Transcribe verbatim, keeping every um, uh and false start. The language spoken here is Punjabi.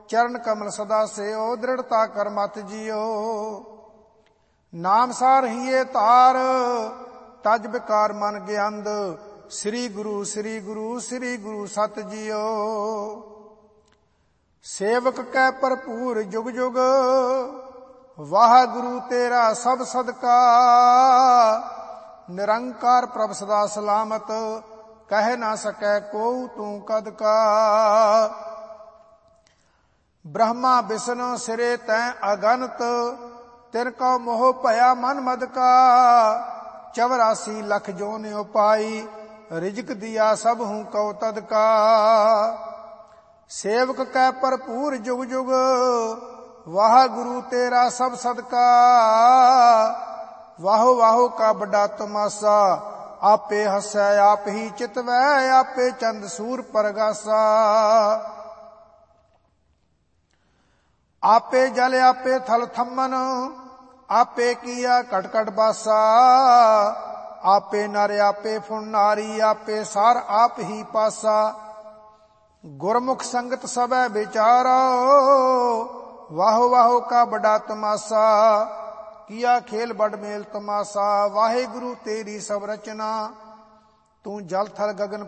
ਚਰਨ ਕਮਲ ਸਦਾ ਸਿਓ, ਦ੍ਰਿੜਤਾ ਕਰ ਮਤ ਜੀਓ। ਨਾਮ ਸਾਰ ਹੀਏ ਧਾਰ, ਤਜ ਬਿਕਾਰ ਮਨ ਗਿਆੰਦ, ਸ੍ਰੀ ਗੁਰੂ ਸ੍ਰੀ ਗੁਰੂ ਸ੍ਰੀ ਗੁਰੂ ਸਤ ਜੀਓ। ਸੇਵਕ ਕੈ ਭਰਪੂਰ ਜੁਗ ਜੁਗ, ਵਾਹਿਗੁਰੂ ਤੇਰਾ ਸਭ ਸਦਕਾ। ਨਿਰੰਕਾਰ ਪ੍ਰਭ ਸਦਾ ਸਲਾਮਤ, ਕਹਿ ਨਾ ਸਕੈ ਕੋਉ ਤੂੰ ਕਦ ਕਾ। ਬ੍ਰਹਮਾ ਬਿਸ਼ਨ ਸਿਰੇ ਤੈਂ ਅਗਨਤ, ਤਿਨ ਕਉ ਮੋਹ ਭਇਆ ਮਨ ਮਦ ਕਾ। ਚਵਰਾਸੀ ਲਖ ਜੋਨਿ ਉਪਾਈ, ਰਿਜਕ ਦਿਆ ਸਭ ਹੂੰ ਕਉ ਤਦ ਕਾ। ਸੇਵਕ ਕੈ ਭਰਪੂਰ ਜੁਗ ਜੁਗ, ਵਾਹਿਗੁਰੂ ਤੇਰਾ ਸਭ ਸਦਕਾ। ਵਾਹੋ ਵਾਹੋ ਕਾ ਵੱਡਾ ਤਮਾਸਾ, ਆਪੇ ਹਸੈ ਆਪ ਹੀ ਚਿਤਵੈ, ਆਪੇ ਚੰਦ ਸੂਰ ਪਰਗਾਸਾ। ਆਪੇ ਜਲ ਆਪੇ ਥਲ ਥੰਮਨ, ਆਪੇ ਕੀਆ ਘਟ ਘਟ ਬਾਸਾ। ਆਪੇ ਨਰ ਆਪੇ ਫੁਨ ਨਾਰੀ, ਆਪੇ ਸਾਰ ਆਪ ਹੀ ਪਾਸਾ। ਗੁਰਮੁਖ ਸੰਗਤ ਸਭੈ ਵਿਚਾਰੋ, ਵਾਹੋ ਵਾਹੋ ਕਾ ਵੱਡਾ ਤਮਾਸਾ। ਕੀਆ ਖੇਲ ਬੜ ਮੇਲ ਤਮਾਸਾ, ਵਾਹਿਗੁਰੂ ਤੇਰੀ ਸਭ ਰਚਨਾ। ਤੂੰ ਜਲ ਥਲ ਗਗਨ